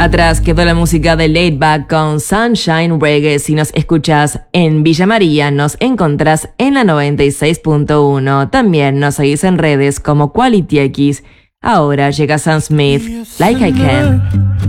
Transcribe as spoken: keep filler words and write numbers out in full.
Atrás quedó la música de Laid Back con Sunshine Reggae. Si nos escuchas en Villa María, nos encontrás en la noventa y seis punto uno. También nos seguís en redes como Quality X. Ahora llega Sam Smith, Like I Can.